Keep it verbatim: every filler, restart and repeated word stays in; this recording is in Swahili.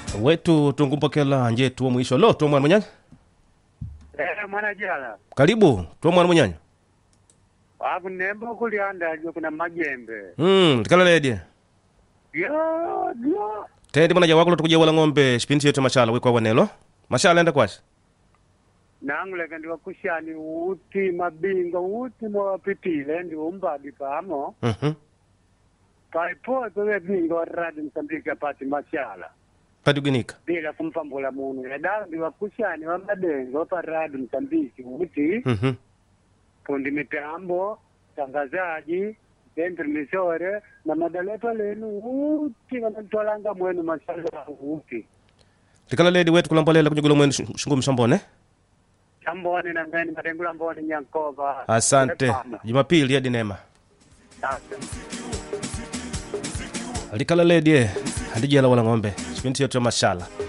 wetu tungumpokela nje tuwa mwisho lo tuwa mwana munyanya. Eh, mwana jala. Karibu tuwa mwana munyanya. Wapu nembo kulianda jo kuna majembe. Hmm, tikala ledi. Yo, yo. Tedi mwana jawako lo tukujia wala ngombe shipinti yetu mashala wikwa wanelo. Mashala enda kwasi. Nangule kandi wakushani uti mabinga uti mwapitile ndi umbadi pamo. Mhm. Paipo tuwe binga waradi msambika pati mashala. Paduginika. Bila kumpambula munu. Edala ndi wakushani wamadengo paradi msambiki uti. Mhm. Pundi mitambo, tangazaji, intermisore, na madalepa lenu uti wanatolanga mwenu mashala uti. Tikala ledi wetu kulambolela kujugulo mwenu shungu mshambone. Shambone na ngani matengula mbone nyankova. Asante. Jumapili ya dinema. Asante. Alikala ledi hadijela wala ngombe shipinti yetu mashala.